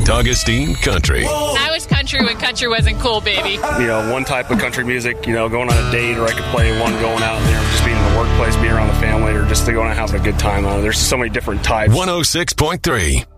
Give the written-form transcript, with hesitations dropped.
Augustine Country. I was country when country wasn't cool, baby. You know, one type of country music, you know, going on a date, or I could play one going out there, just being in the workplace, being around the family, or just to go and having a good time. There's so many different types. 106.3